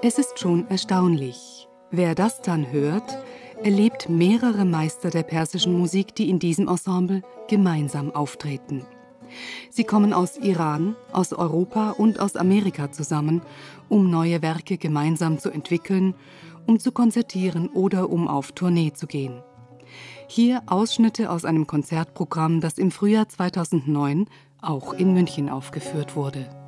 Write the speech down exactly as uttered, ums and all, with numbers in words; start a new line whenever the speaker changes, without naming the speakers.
Es ist schon erstaunlich. Wer das dann hört, erlebt mehrere Meister der persischen Musik, die in diesem Ensemble gemeinsam auftreten. Sie kommen aus Iran, aus Europa und aus Amerika zusammen, um neue Werke gemeinsam zu entwickeln, um zu konzertieren oder um auf Tournee zu gehen. Hier Ausschnitte aus einem Konzertprogramm, das im Frühjahr zweitausendneun auch in München aufgeführt wurde.